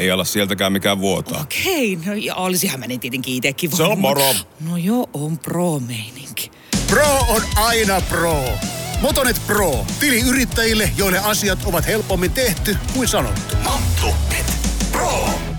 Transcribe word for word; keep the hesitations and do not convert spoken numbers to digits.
Ei ala sieltäkään mikään vuotaa. Okei, no ja olisihan mä niin tietenkin itekin Se on moro. No joo, on pro-meininki. Pro on aina pro. Motonet Pro. Tili yrittäjille, joille asiat ovat helpommin tehty kuin sanottu. Motonet Pro.